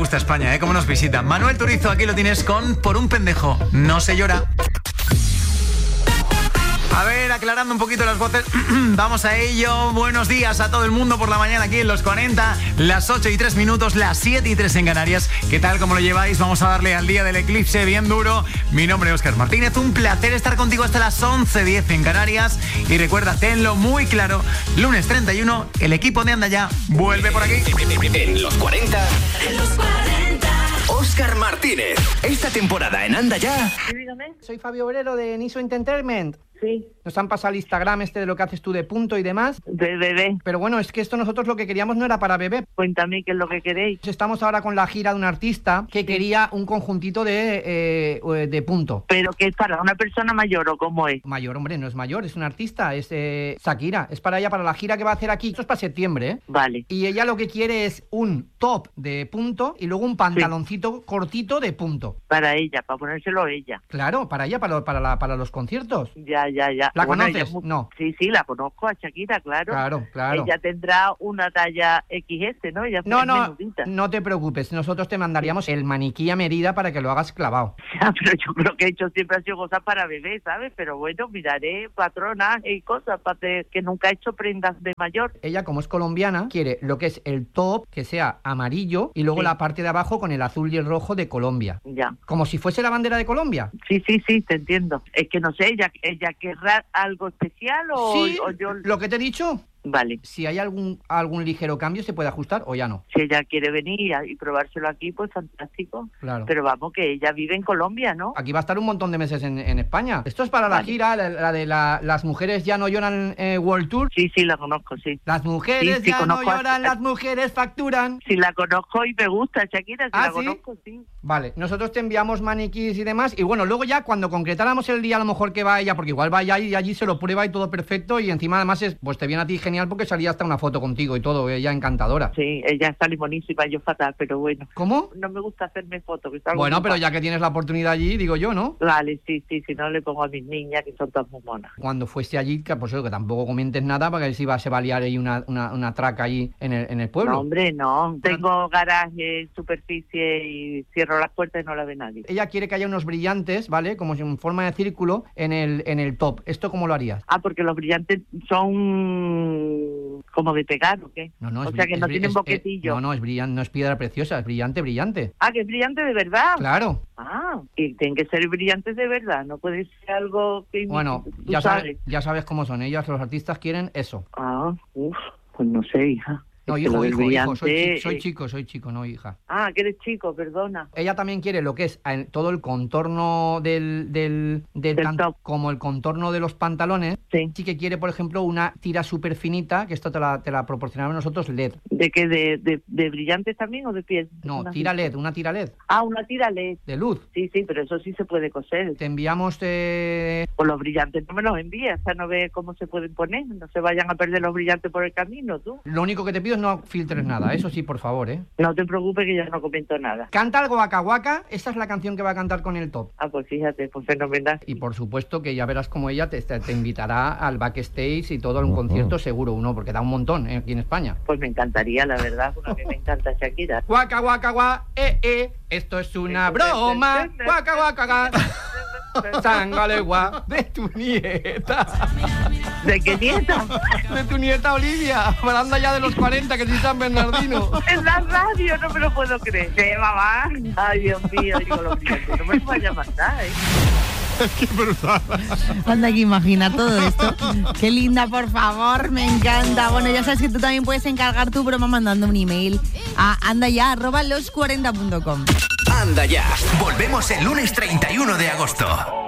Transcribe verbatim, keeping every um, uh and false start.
gusta España, ¿eh? Cómo nos visita. Manuel Turizo, aquí lo tienes con Por un pendejo, no se llora. A ver, aclarando un poquito las voces, vamos a ello. Buenos días a todo el mundo por la mañana aquí en Los cuarenta, las ocho y tres minutos, las siete y tres en Canarias. ¿Qué tal? ¿Cómo lo lleváis? Vamos a darle al día del eclipse bien duro. Mi nombre es Óscar Martínez, un placer estar contigo hasta las once diez en Canarias. Y recuerda, tenlo muy claro, lunes treinta y uno, el equipo de Anda Ya vuelve por aquí. En Los cuarenta, en Los cuarenta, Óscar Martínez. Esta temporada en Anda Ya. Sí, dígame. Soy Fabio Obrero de Niso Entertainment. Sí. Nos han pasado el Instagram este de lo que haces tú de punto y demás. De bebé. Pero bueno, es que esto nosotros lo que queríamos no era para bebé. Cuéntame qué es lo que queréis. Estamos ahora con la gira de un artista que quería un conjuntito de, eh, de punto. ¿Pero qué es para una persona mayor o cómo es? Mayor, hombre, no es mayor, es un artista, es eh, Shakira. Es para ella, para la gira que va a hacer aquí. Esto es para septiembre, ¿eh? Vale. Y ella lo que quiere es un top de punto y luego un pantaloncito sí. cortito de punto. Para ella, para ponérselo ella. Claro, para ella, para, para, la, para los conciertos. Ya, ya, ya. ¿La bueno, conoces? Muy... No. Sí, sí, la conozco a Shakira, claro. Claro, claro. Ella tendrá una talla equis ese, ¿no? Ella no, no, menudita. no te preocupes. Nosotros te mandaríamos el maniquí a medida para que lo hagas clavado. Ya, pero yo creo que he hecho siempre ha sido cosas para bebés, ¿sabes? Pero bueno, miraré patronas y cosas para que nunca he hecho prendas de mayor. Ella, como es colombiana, quiere lo que es el top, que sea amarillo, y luego sí. la parte de abajo con el azul y el rojo de Colombia. Ya. Como si fuese la bandera de Colombia. Sí, sí, sí, te entiendo. Es que no sé, ella, ella querrá algo especial o, sí, o yo... lo que te he dicho. Vale. Si hay algún algún ligero cambio, ¿se puede ajustar o ya no? Si ella quiere venir y probárselo aquí, pues fantástico. Claro. Pero vamos, que ella vive en Colombia, ¿no? Aquí va a estar un montón de meses en, en España. Esto es para vale. la gira, la, la de la, Las mujeres ya no lloran eh, World Tour. Sí, sí, la conozco, sí. Las mujeres sí, sí, ya no lloran, a... las mujeres facturan. Sí, la conozco y me gusta, Shakira, sí ¿Ah, la ¿sí? conozco, sí. Vale, nosotros te enviamos maniquís y demás. Y bueno, luego ya cuando concretáramos el día, a lo mejor que va ella, porque igual va allá y allí se lo prueba y todo perfecto. Y encima además es, pues te viene a ti genial porque salía hasta una foto contigo y todo, ella encantadora. Sí, ella está limonísima, yo fatal, pero bueno. ¿Cómo? No me gusta hacerme fotos. Bueno, pero ya que tienes la oportunidad allí, digo yo, ¿no? Vale, sí, sí, si no le pongo a mis niñas, que son todas muy monas. Cuando fuese allí, que pues eso, que tampoco comentes nada, porque si va, se va a liar ahí una, una, una traca ahí en el, en el pueblo. No, hombre, no. Tengo garaje, superficie y cierro las puertas y no la ve nadie. Ella quiere que haya unos brillantes, ¿vale? Como si en forma de círculo en el, en el top. ¿Esto cómo lo harías? Ah, porque los brillantes son como de pegar, ¿o qué? No, no, o es, sea, que es, no es, tienen es, boquetillo. No, no, es brillante, no es piedra preciosa, es brillante, brillante. Ah, que es brillante de verdad. Claro. Ah, y tienen que ser brillantes de verdad, no puede ser algo que... Bueno, ya sabes, ya sabes cómo son ellas, los artistas quieren eso. Ah, uff, pues no sé, hija. No, es hijo, hijo, brillante... hijo, soy, soy chico, soy chico, no hija. Ah, que eres chico, perdona. Ella también quiere lo que es todo el contorno del... del, del, del tan, top. Como el contorno de los pantalones. Sí. Sí que quiere, por ejemplo, una tira súper finita, que esto te la, te la proporcionamos nosotros L E D. ¿De qué? ¿De, de, de brillantes también o de piel? No, una tira L E D, una tira L E D. Ah, una tira L E D. De luz. Sí, sí, pero eso sí se puede coser. Te enviamos... Eh... Pues los brillantes no me los envías, o sea, no ve cómo se pueden poner, no se vayan a perder los brillantes por el camino, tú. Lo único que te pido es no filtres nada. Nada, eso sí, por favor, ¿eh? No te preocupes que ya no comento nada. Canta algo Waka Waka, esta es la canción que va a cantar con el top. Ah, pues fíjate, pues fenomenal. Y por supuesto que ya verás como ella te, te invitará al backstage y todo a un concierto seguro, uno, porque da un montón ¿eh? aquí en España. Pues me encantaría, la verdad, porque a mí me encanta Shakira. Waka Waka Waka, eh, eh, esto es una broma. Waka Waka Waka. Sangalegua de tu nieta. ¿De qué nieta? De tu nieta Olivia, hablando ya de los cuarenta, que sí San Bernardino. En la radio, no me lo puedo creer. ¿Qué, mamá? Ay, Dios mío, digo lo brillantes, no me lo vaya a matar, ¿eh? Qué brutal. Anda, que imagina todo esto. Qué linda, por favor, me encanta. Bueno, ya sabes que tú también puedes encargar tu broma mandando un email a andaya arroba los cuarenta punto com. Anda Ya, volvemos el lunes treinta y uno de agosto.